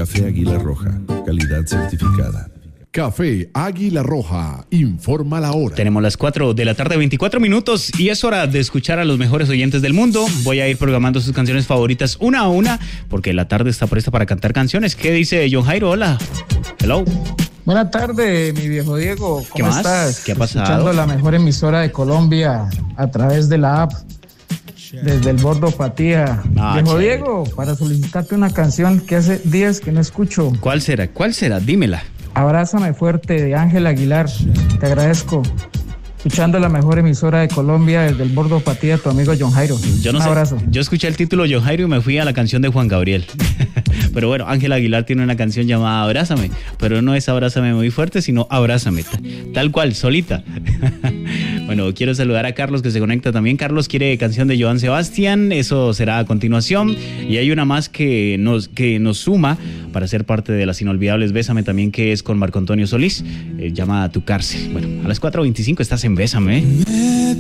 Café Águila Roja, calidad certificada. Café Águila Roja, informa la hora. Tenemos las 4 de la tarde, 24 minutos, y es hora de escuchar a los mejores oyentes del mundo. Voy a ir programando sus canciones favoritas una a una, porque la tarde está presta para cantar canciones. ¿Qué dice John Jairo? Hola. Hello. Buenas tardes, mi viejo Diego. ¿Cómo estás? ¿Qué ha pasado? Escuchando la mejor emisora de Colombia a través de la app, desde el Bordo Patía. Viejo chévere. Diego, para solicitarte una canción que hace días que no escucho. ¿Cuál será? ¿Cuál será? Dímela. Abrázame fuerte, de Ángel Aguilar. Te agradezco. Escuchando la mejor emisora de Colombia desde el Bordo Patía, tu amigo John Jairo. Yo no Un sé. abrazo. Yo escuché el título John Jairo y me fui a la canción de Juan Gabriel. Pero bueno, Ángel Aguilar tiene una canción llamada Abrázame, pero no es Abrázame muy fuerte, sino Abrázame, tal cual, solita. Bueno, quiero saludar a Carlos que se conecta también. Carlos quiere canción de Joan Sebastián, eso será a continuación. Y hay una más que nos suma para ser parte de las inolvidables Bésame también, que es con Marco Antonio Solís, llamada Tu Cárcel. Bueno, a las 4:25 estás en Bésame.